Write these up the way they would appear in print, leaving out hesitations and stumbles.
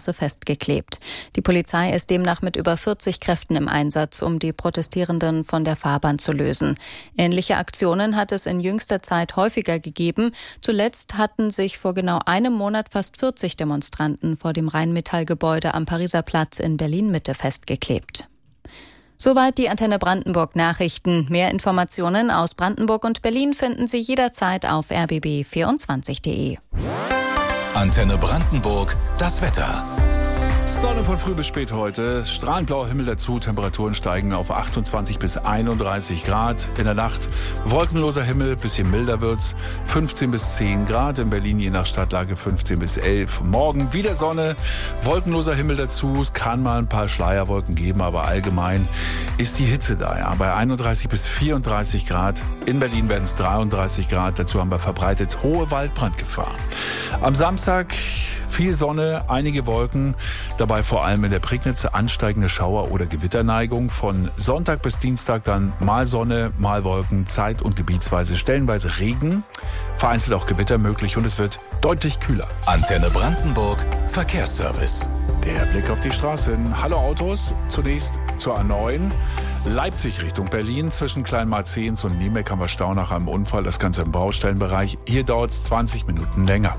Straße festgeklebt. Die Polizei ist demnach mit über 40 Kräften im Einsatz, um die Protestierenden von der Fahrbahn zu lösen. Ähnliche Aktionen hat es in jüngster Zeit häufiger gegeben. Zuletzt hatten sich vor genau einem Monat fast 40 Demonstranten vor dem Rheinmetall-Gebäude am Pariser Platz in Berlin-Mitte festgeklebt. Soweit die Antenne Brandenburg Nachrichten. Mehr Informationen aus Brandenburg und Berlin finden Sie jederzeit auf rbb24.de. Antenne Brandenburg, das Wetter. Sonne von früh bis spät heute, strahlend blauer Himmel dazu, Temperaturen steigen auf 28 bis 31 Grad. In der Nacht wolkenloser Himmel, bisschen milder wird's, 15 bis 10 Grad. In Berlin je nach Stadtlage 15 bis 11. Morgen wieder Sonne, wolkenloser Himmel dazu. Es kann mal ein paar Schleierwolken geben, aber allgemein ist die Hitze da. Ja, bei 31 bis 34 Grad. In Berlin werden es 33 Grad. Dazu haben wir verbreitet hohe Waldbrandgefahr. Am Samstag viel Sonne, einige Wolken, dabei vor allem in der Prignitz ansteigende Schauer- oder Gewitterneigung. Von Sonntag bis Dienstag dann mal Sonne, mal Wolken, zeit- und gebietsweise stellenweise Regen, vereinzelt auch Gewitter möglich und es wird deutlich kühler. Antenne Brandenburg, Verkehrsservice. Der Blick auf die Straßen. Hallo Autos, zunächst zur A9. Leipzig Richtung Berlin. Zwischen Kleinmarzehns und Niemeck haben wir Stau nach einem Unfall. Das Ganze im Baustellenbereich. Hier dauert es 20 Minuten länger.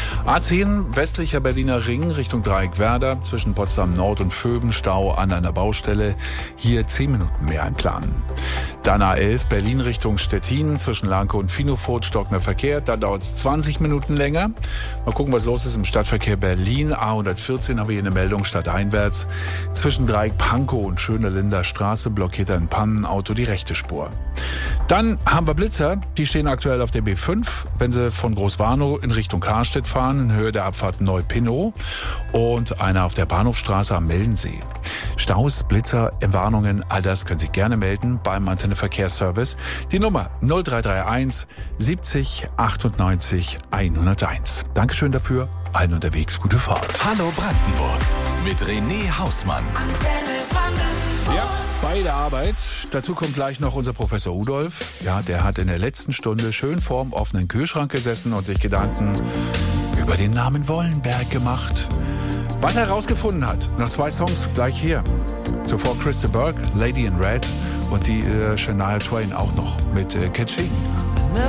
A10 westlicher Berliner Ring Richtung Dreieckwerder. Zwischen Potsdam Nord und Vöben Stau an einer Baustelle. Hier 10 Minuten mehr einplanen. Dann A11 Berlin Richtung Stettin. Zwischen Lanke und Finofurt stockender Verkehr. Da dauert es 20 Minuten länger. Mal gucken, was los ist im Stadtverkehr Berlin. A114 haben wir hier eine Meldung stadteinwärts. Zwischen Dreieck Pankow und Schönelinder Straße blockiert ein Pannenauto die rechte Spur. Dann haben wir Blitzer, die stehen aktuell auf der B5, wenn sie von Großwarnow in Richtung Karstedt fahren, in Höhe der Abfahrt Neupinnow und einer auf der Bahnhofstraße am Meldensee. Staus, Blitzer, Warnungen, all das können Sie gerne melden beim Antenne Verkehrsservice. Die Nummer 0331 70 98 101. Dankeschön dafür, allen unterwegs gute Fahrt. Hallo Brandenburg mit René Hausmann. Antenne Brandenburg. Ja, bei der Arbeit. Dazu kommt gleich noch unser Professor Rudolf. Ja, der hat in der letzten Stunde schön vorm offenen Kühlschrank gesessen und sich Gedanken über den Namen Wollenberg gemacht. Was er herausgefunden hat, nach 2 Songs gleich hier. Zuvor Christa Burke, Lady in Red und die Shania Twain auch noch mit Catching.